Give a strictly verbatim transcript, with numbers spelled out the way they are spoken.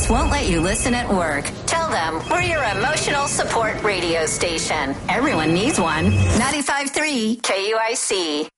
just won't let you listen at work. Tell them we're your emotional support radio station. Everyone needs one. ninety-five point three K U I C.